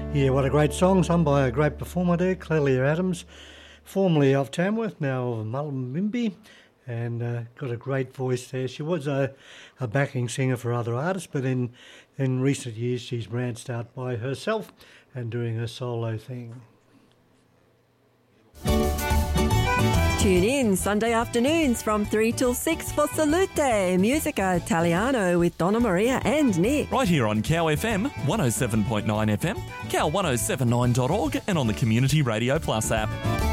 Yeah, what a great song, sung by a great performer there, Clelia Adams, formerly of Tamworth, now of Mullumbimby, and got a great voice there. She was a backing singer for other artists, but in recent years she's branched out by herself and doing her solo thing. Tune in Sunday afternoons from 3 till 6 for Salute Musica Italiano with Donna Maria and Nick. Right here on Cow FM, 107.9 FM, cow1079.org and on the Community Radio Plus app.